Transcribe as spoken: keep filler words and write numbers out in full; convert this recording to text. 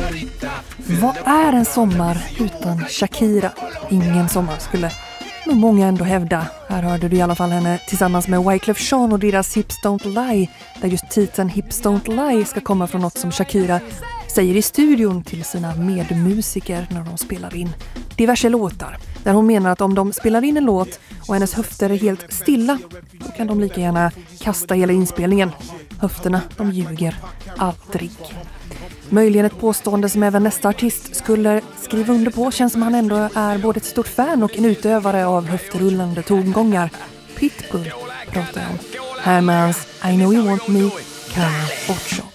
Vad är en sommar utan Shakira? Ingen sommar skulle nog många ändå hävda. Här hörde du i alla fall henne tillsammans med Wyclef Jean och deras Hips Don't Lie, där just titeln Hips Don't Lie ska komma från något som Shakira säger i studion till sina medmusiker när de spelar in diverse låtar. Där hon menar att om de spelar in en låt och hennes höfter är helt stilla, då kan de lika gärna kasta hela inspelningen. Höfterna, de ljuger aldrig. Möjligen ett påstående som även nästa artist skulle skriva under på. Känns som han ändå är både ett stort fan och en utövare av höftrullande tongångar. Pitbull pratar jag om. Här med hans I Know You Want Me, Kanye Ocho.